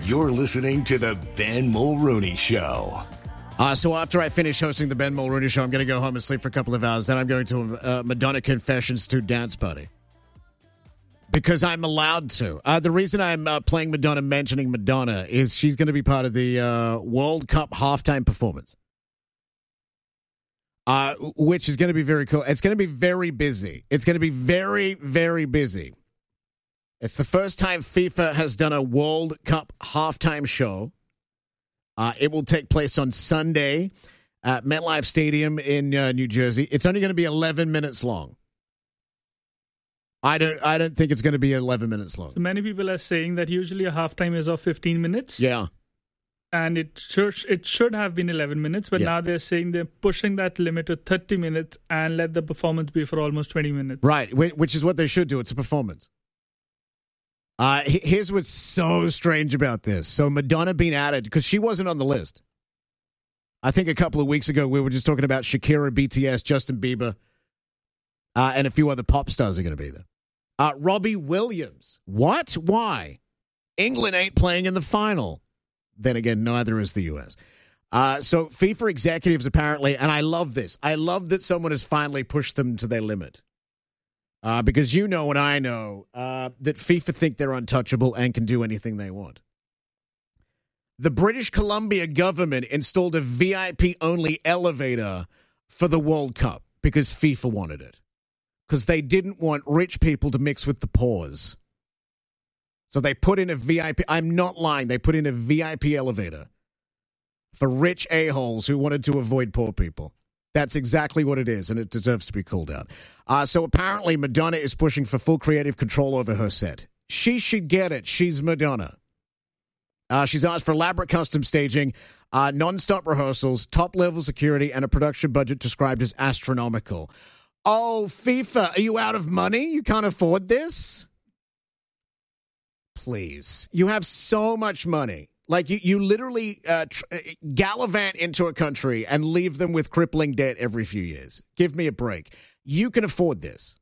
You're listening to the Ben Mulrooney Show. So after I finish hosting the Ben Mulrooney Show, I'm going to go home and sleep for a couple of hours. Then I'm going to a Madonna Confessions 2 dance party. Because I'm allowed to. The reason I'm playing Madonna, mentioning Madonna, is she's going to be part of the World Cup halftime performance. Which is going to be very cool. It's going to be very busy. It's going to be very, very busy. It's the first time FIFA has done a World Cup halftime show. It will take place on Sunday at MetLife Stadium in New Jersey. It's only going to be 11 minutes long. I don't think it's going to be 11 minutes long. So many people are saying that usually a halftime is of 15 minutes. Yeah. And it should have been 11 minutes, but now they're saying they're pushing that limit to 30 minutes and let the performance be for almost 20 minutes. Right, which is what they should do. It's a performance. Here's what's so strange about this. So Madonna being added, because she wasn't on the list. I think a couple of weeks ago we were just talking about Shakira, BTS, Justin Bieber, and a few other pop stars are going to be there. Robbie Williams. What? Why? England ain't playing in the final. Then again, neither is the U.S. So FIFA executives apparently, and I love this. I love that someone has finally pushed them to their limit. Because you know and I know that FIFA think they're untouchable and can do anything they want. The British Columbia government installed a VIP-only elevator for the World Cup because FIFA wanted it. Because they didn't want rich people to mix with the poors. So they put in a VIP. I'm not lying. They put in a VIP elevator for rich a-holes who wanted to avoid poor people. That's exactly what it is, and it deserves to be called out. So apparently Madonna is pushing for full creative control over her set. She should get it. She's Madonna. She's asked for elaborate custom staging, non-stop rehearsals, top-level security, and a production budget described as astronomical. Oh, FIFA, are you out of money? You can't afford this? Please. You have so much money. Like, you literally gallivant into a country and leave them with crippling debt every few years. Give me a break. You can afford this.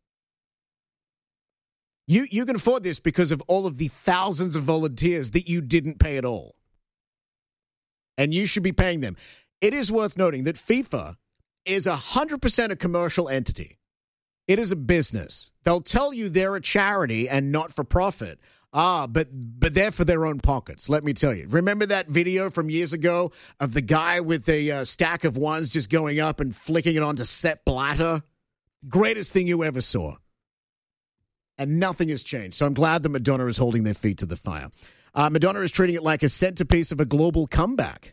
You can afford this because of all of the thousands of volunteers that you didn't pay at all. And you should be paying them. It is worth noting that FIFA is 100% a commercial entity. It is a business. They'll tell you they're a charity and not for profit. But they're for their own pockets, let me tell you. Remember that video from years ago of the guy with a stack of ones just going up and flicking it onto Sepp Blatter? Greatest thing you ever saw. And nothing has changed. So I'm glad that Madonna is holding their feet to the fire. Madonna is treating it like a centerpiece of a global comeback.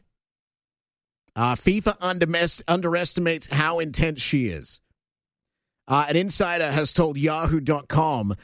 FIFA underestimates how intense she is. An insider has told Yahoo.com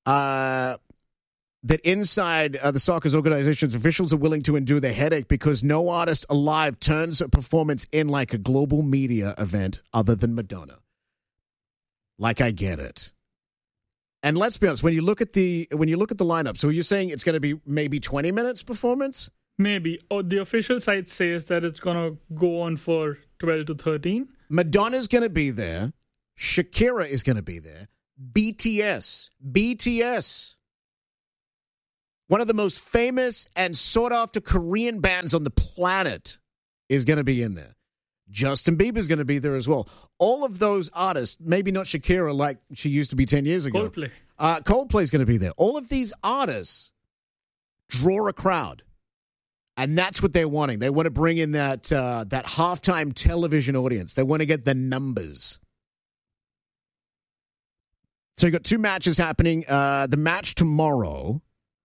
that inside the soccer's organizations, officials are willing to endure the headache because no artist alive turns a performance in like a global media event other than Madonna. Like, I get it. And let's be honest, when you look at the lineup, so you're saying it's going to be maybe 20 minutes performance? Maybe. The official site says that it's going to go on for 12 to 13. Madonna's going to be there. Shakira is going to be there. BTS. One of the most famous and sought-after Korean bands on the planet is going to be in there. Justin Bieber is going to be there as well. All of those artists, maybe not Shakira like she used to be 10 years ago. Coldplay is going to be there. All of these artists draw a crowd. And that's what they're wanting. They want to bring in that halftime television audience. They want to get the numbers. So you got 2 matches happening. The match tomorrow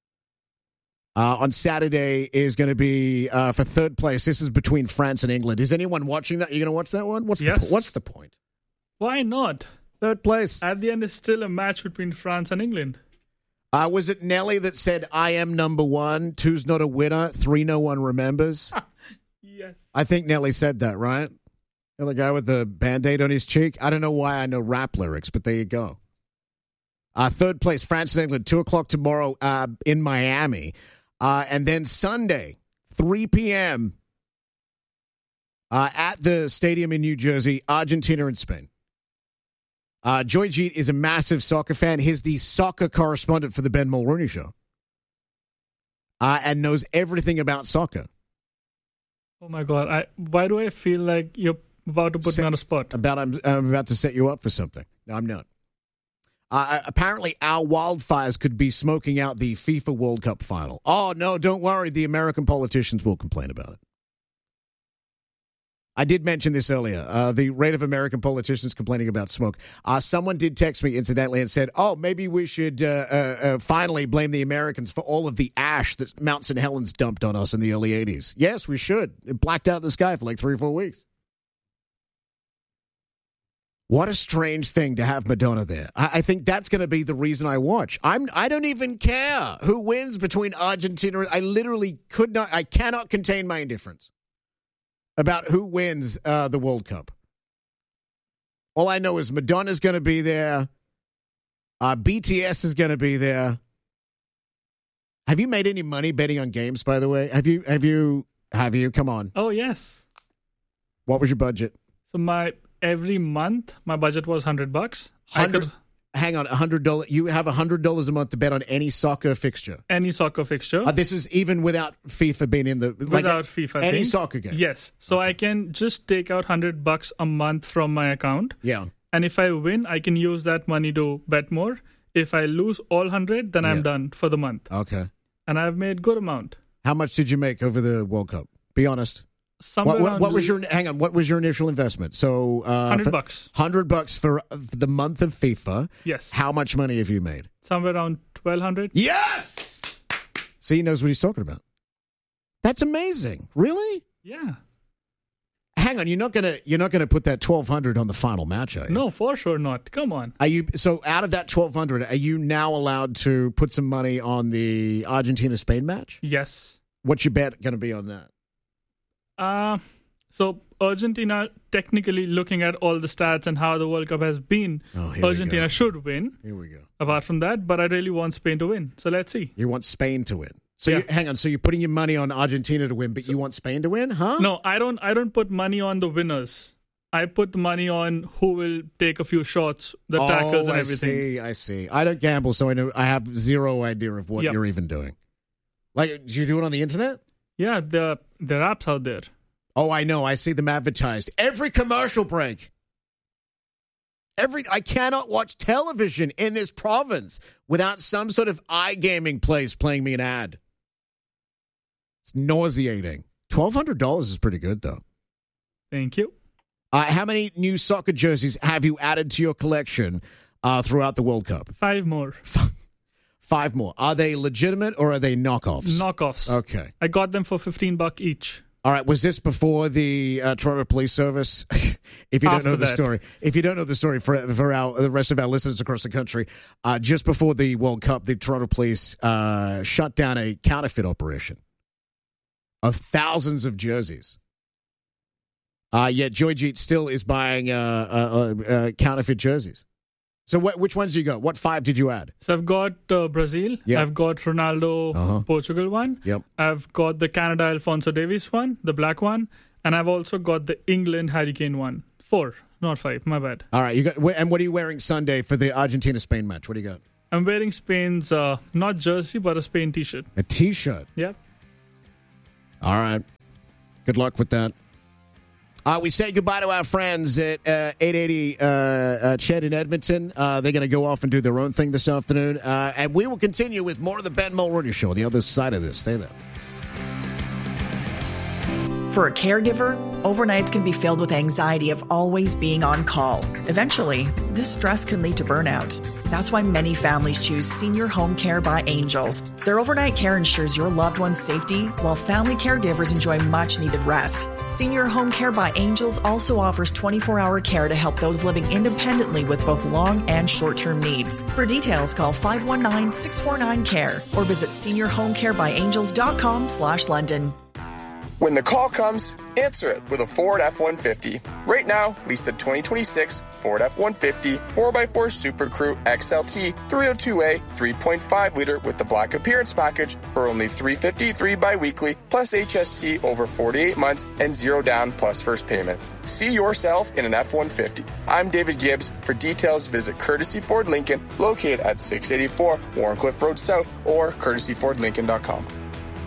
on Saturday is going to be for third place. This is between France and England. Is anyone watching that? Are you going to watch that one? What's the point? Why not? Third place. At the end, it's still a match between France and England. Was it Nelly that said, I am number 1, 2's not a winner, 3 no one remembers? Yes. I think Nelly said that, right? The guy with the Band-Aid on his cheek. I don't know why I know rap lyrics, but there you go. Third place, France and England, 2 o'clock tomorrow in Miami. And then Sunday, 3 p.m. At the stadium in New Jersey, Argentina and Spain. Joy Jeet is a massive soccer fan. He's the soccer correspondent for the Ben Mulrooney Show. and knows everything about soccer. Oh my God! Why do I feel like you're about to put me on a spot? I'm about to set you up for something. No, I'm not. Apparently, our wildfires could be smoking out the FIFA World Cup final. Oh, no, don't worry. The American politicians will complain about it. I did mention this earlier. The rate of American politicians complaining about smoke. Someone did text me, incidentally, and said, maybe we should finally blame the Americans for all of the ash that Mount St. Helens dumped on us in the early 80s. Yes, we should. It blacked out the sky for like 3 or 4 weeks. What a strange thing to have Madonna there. I think that's going to be the reason I watch. I don't even care who wins between Argentina. I cannot contain my indifference about who wins the World Cup. All I know is Madonna's going to be there. BTS is going to be there. Have you made any money betting on games, by the way? Have you? Come on. Oh, yes. What was your budget? So every month, my budget was $100. Hang on, $100. You have $100 a month to bet on any soccer fixture. Any soccer fixture. This is even without FIFA being in the without FIFA. Any soccer game. Yes. So I can just take out $100 a month from my account. Yeah. And if I win, I can use that money to bet more. If I lose all 100, then I'm done for the month. Okay. And I've made good amount. How much did you make over the World Cup? Be honest. What was your initial investment? So $100. $100 for the month of FIFA. Yes. How much money have you made? Somewhere around $1,200. Yes. See, he knows what he's talking about. That's amazing. Really? Yeah. Hang on, you're not gonna put that $1,200 on the final match, are you? No, for sure not. Come on. So out of that $1,200, are you now allowed to put some money on the Argentina-Spain match? Yes. What's your bet going to be on that? So Argentina, technically looking at all the stats and how the World Cup has been, Argentina should win. Here we go. Apart from that, but I really want Spain to win. So let's see. You want Spain to win. So hang on. So you're putting your money on Argentina to win, but you want Spain to win, huh? No, I don't put money on the winners. I put the money on who will take a few shots, the tackles and everything. I see. I don't gamble, so I have zero idea of what you're even doing. Like, do you do it on the internet? Yeah, there are apps out there. Oh, I know. I see them advertised. Every commercial break. I cannot watch television in this province without some sort of iGaming place playing me an ad. It's nauseating. $1,200 is pretty good, though. Thank you. How many new soccer jerseys have you added to your collection throughout the World Cup? 5 more. 5 more. Are they legitimate or are they knockoffs? Knockoffs. Okay. I got them for $15 each. All right. Was this before the Toronto Police Service? If you don't know the story, for the rest of our listeners across the country, just before the World Cup, the Toronto Police shut down a counterfeit operation of thousands of jerseys. Yet Joyjeet still is buying counterfeit jerseys. So which ones do you got? What 5 did you add? So I've got Brazil. Yep. I've got Ronaldo Portugal one. Yep. I've got the Canada Alphonso Davies one, the black one. And I've also got the England Harry Kane one. 4, not 5. My bad. All right. And what are you wearing Sunday for the Argentina-Spain match? What do you got? I'm wearing Spain's, not jersey, but a Spain T-shirt. A T-shirt? Yep. All right. Good luck with that. We say goodbye to our friends at 880 Ched in Edmonton. They're going to go off and do their own thing this afternoon. And we will continue with more of the Ben Mulroney Show on the other side of this. Stay there. For a caregiver, overnights can be filled with anxiety of always being on call. Eventually, this stress can lead to burnout. That's why many families choose Senior Home Care by Angels. Their overnight care ensures your loved one's safety, while family caregivers enjoy much-needed rest. Senior Home Care by Angels also offers 24-hour care to help those living independently with both long and short-term needs. For details, call 519-649-CARE or visit seniorhomecarebyangels.com/London. When the call comes, answer it with a Ford F-150. Right now, lease the 2026 Ford F-150 4x4 Super Crew XLT 302A 3.5-liter with the Black Appearance Package for only $353 bi-weekly plus HST over 48 months and 0 down plus first payment. See yourself in an F-150. I'm David Gibbs. For details, visit Courtesy Ford Lincoln, located at 684 Warrencliffe Road South or courtesyfordlincoln.com.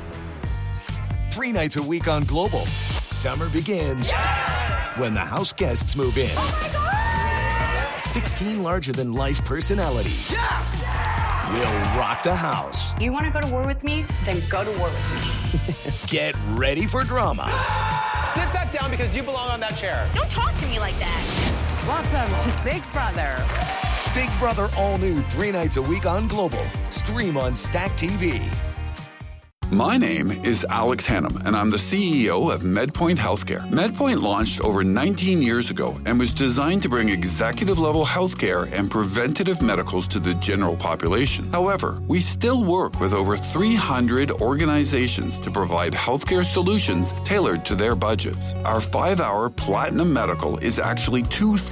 3 nights a week on Global. Summer begins when the house guests move in. Oh my God! 16 larger-than-life personalities will rock the house. You want to go to war with me? Then go to war with me. Get ready for drama. Sit that down because you belong on that chair. Don't talk to me like that. Welcome to Big Brother. Big Brother all new 3 nights a week on Global. Stream on Stack TV. My name is Alex Hannum, and I'm the CEO of MedPoint Healthcare. MedPoint launched over 19 years ago and was designed to bring executive-level healthcare and preventative medicals to the general population. However, we still work with over 300 organizations to provide healthcare solutions tailored to their budgets. Our 5-hour Platinum Medical is actually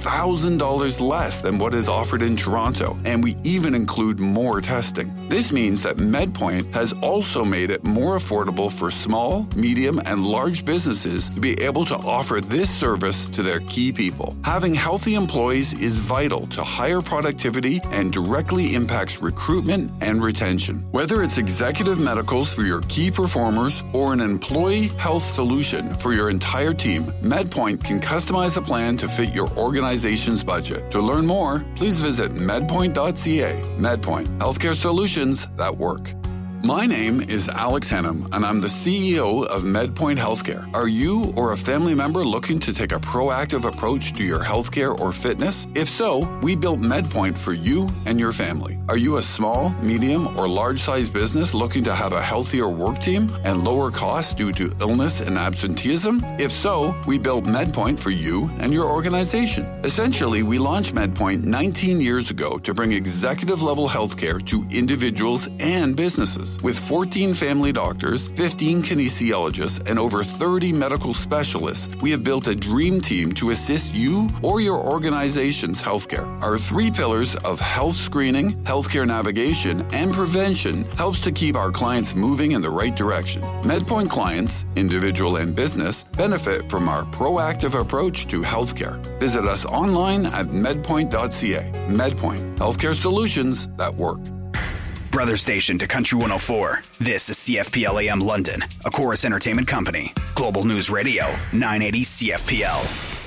$2,000 less than what is offered in Toronto, and we even include more testing. This means that MedPoint has also made it more affordable for small, medium, and large businesses to be able to offer this service to their key people. Having healthy employees is vital to higher productivity and directly impacts recruitment and retention. Whether it's executive medicals for your key performers or an employee health solution for your entire team, MedPoint can customize a plan to fit your organization's budget. To learn more, please visit medpoint.ca. MedPoint, healthcare solutions that work. My name is Alex Hannum, and I'm the CEO of MedPoint Healthcare. Are you or a family member looking to take a proactive approach to your healthcare or fitness? If so, we built MedPoint for you and your family. Are you a small, medium, or large-sized business looking to have a healthier work team and lower costs due to illness and absenteeism? If so, we built MedPoint for you and your organization. Essentially, we launched MedPoint 19 years ago to bring executive-level healthcare to individuals and businesses. With 14 family doctors, 15 kinesiologists, and over 30 medical specialists, we have built a dream team to assist you or your organization's healthcare. Our 3 pillars of health screening, healthcare navigation, and prevention helps to keep our clients moving in the right direction. MedPoint clients, individual and business, benefit from our proactive approach to healthcare. Visit us online at medpoint.ca. MedPoint, healthcare solutions that work. Brother station to Country 104. This is CFPL AM London, a Chorus Entertainment Company. Global News Radio, 980 CFPL.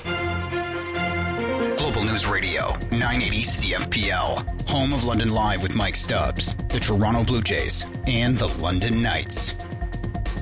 Global News Radio, 980 CFPL. Home of London Live with Mike Stubbs, the Toronto Blue Jays, and the London Knights.